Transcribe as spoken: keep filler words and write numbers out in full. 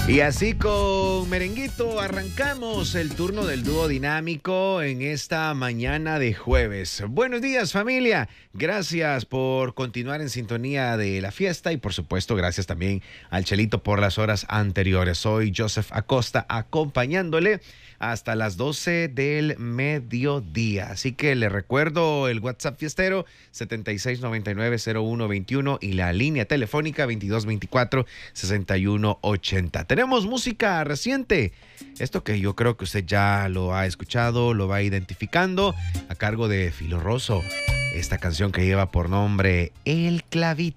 Y así con merenguito arrancamos el turno del dúo dinámico en esta mañana de jueves. Buenos días, familia. Gracias por continuar en sintonía de la fiesta y por supuesto gracias también al Chelito por las horas anteriores. Soy Joseph Acosta acompañándole hasta las doce del mediodía. Así que le recuerdo el WhatsApp fiestero setenta y seis noventa y nueve cero uno veintiuno y la línea telefónica veintidós veinticuatro sesenta y uno ochenta. Tenemos música reciente. Esto que yo creo que usted ya lo ha escuchado, lo va identificando, a cargo de Filo Rosso. Esta canción que lleva por nombre El Clavito.